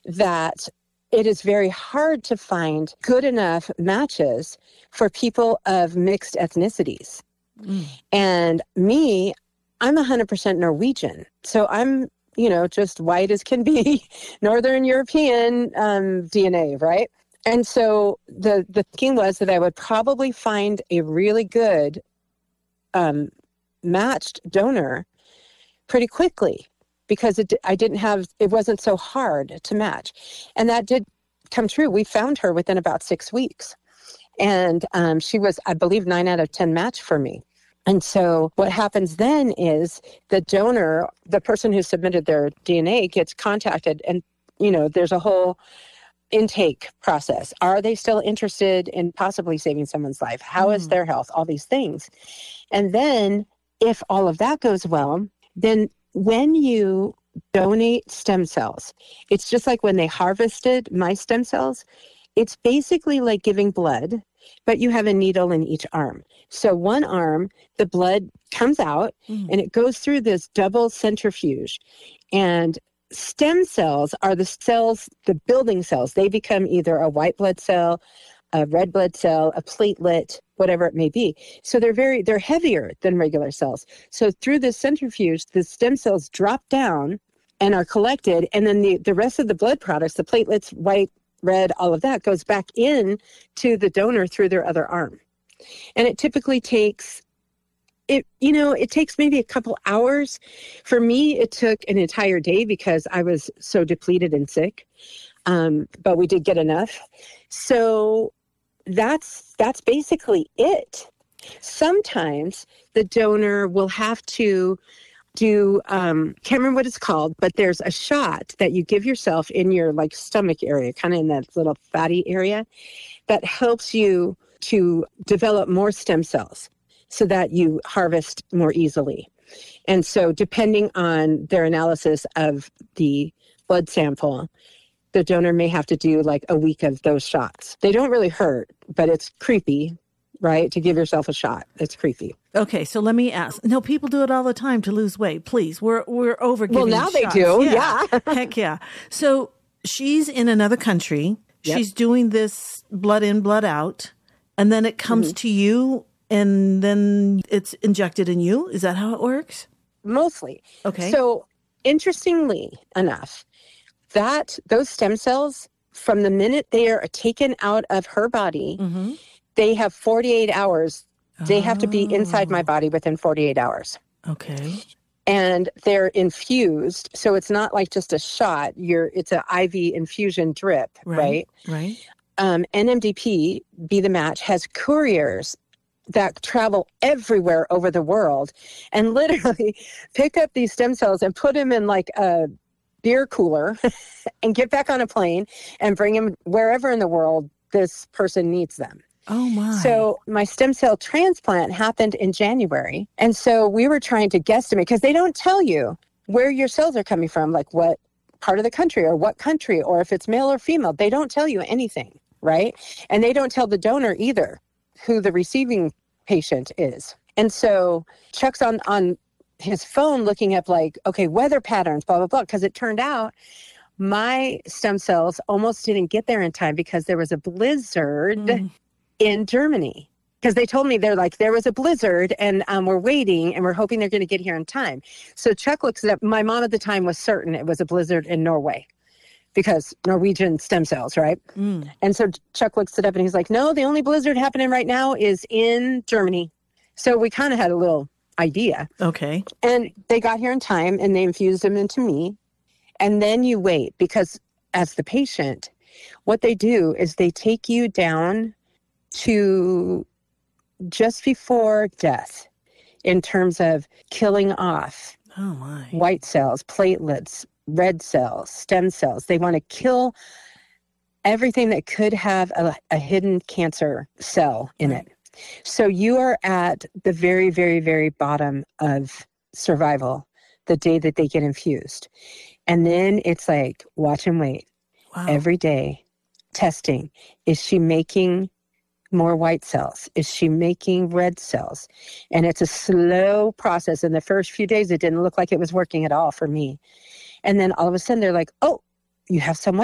that it is very hard to find good enough matches for people of mixed ethnicities. And me, I'm 100% Norwegian. So I'm, just white as can be, Northern European DNA, right? And so the thinking was that I would probably find a really good matched donor pretty quickly, because it wasn't so hard to match. And that did come true. We found her within about 6 weeks. And she was, I believe, 9 out of 10 match for me. And so what happens then is the donor, the person who submitted their DNA, gets contacted, and, there's a whole intake process. Are they still interested in possibly saving someone's life? How is their health? All these things. And then if all of that goes well, then when you donate stem cells, it's just like when they harvested my stem cells. It's basically like giving blood, but you have a needle in each arm. So one arm, the blood comes out and it goes through this double centrifuge. And stem cells are the cells, the building cells. They become either a white blood cell, a red blood cell, a platelet, whatever it may be. So they're heavier than regular cells. So through this centrifuge, the stem cells drop down and are collected. And then the rest of the blood products, the platelets, white, red, all of that goes back in to the donor through their other arm. And it typically takes, it takes maybe a couple hours. For me, it took an entire day because I was so depleted and sick. But we did get enough. So that's basically it. Sometimes the donor will have to do, can't remember what it's called, but there's a shot that you give yourself in your stomach area, kind of in that little fatty area, that helps you to develop more stem cells so that you harvest more easily. And so depending on their analysis of the blood sample, the donor may have to do a week of those shots. They don't really hurt, but it's creepy, right? To give yourself a shot. It's creepy. Okay, so let me ask. No, people do it all the time to lose weight. Please, we're over giving Well, now shots. They do, yeah. Heck yeah. So she's in another country. Yep. She's doing this blood in, blood out, and then it comes to you, and then it's injected in you. Is that how it works? Mostly. Okay. So interestingly enough, those stem cells, from the minute they are taken out of her body, they have 48 hours. They have to be inside my body within 48 hours. Okay. And they're infused. So it's not like just a shot. It's an IV infusion drip, right? Right. NMDP, Be the Match, has couriers that travel everywhere over the world and literally pick up these stem cells and put them in a beer cooler and get back on a plane and bring them wherever in the world this person needs them. Oh, my. So my stem cell transplant happened in January. And so we were trying to guesstimate, because they don't tell you where your cells are coming from, like what part of the country or what country, or if it's male or female. They don't tell you anything, right? And they don't tell the donor either who the receiving patient is. And so Chuck's on his phone looking up okay, weather patterns, blah, blah, blah, because it turned out my stem cells almost didn't get there in time because there was a blizzard in Germany. Because they told me, there was a blizzard and we're waiting and we're hoping they're going to get here in time. So Chuck looks it up. My mom at the time was certain it was a blizzard in Norway because Norwegian stem cells, right? And so Chuck looks it up and he's like, no, the only blizzard happening right now is in Germany. So we kind of had a little idea. Okay. And they got here in time and they infused them into me. And then you wait, because as the patient, what they do is they take you down to just before death in terms of killing off white cells, platelets, red cells, stem cells. They want to kill everything that could have a hidden cancer cell in it. So you are at the very, very, very bottom of survival the day that they get infused. And then it's watch and wait. Wow. Every day, testing. Is she making more white cells? Is she making red cells? And it's a slow process. In the first few days, it didn't look like it was working at all for me. And then all of a sudden, they're like, oh, you have some